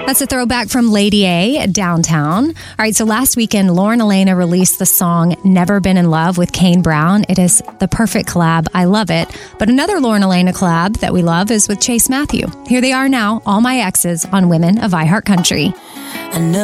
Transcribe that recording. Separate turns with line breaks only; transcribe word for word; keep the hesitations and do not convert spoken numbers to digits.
That's a throwback from Lady A, Downtown. All right, so last weekend, Lauren Elena released the song Never Been in Love with Kane Brown. It is the perfect collab. I love it. But another Lauren Elena collab that we love is with Chase Matthew. Here they are now, All My Exes on Women of iHeartCountry.
I know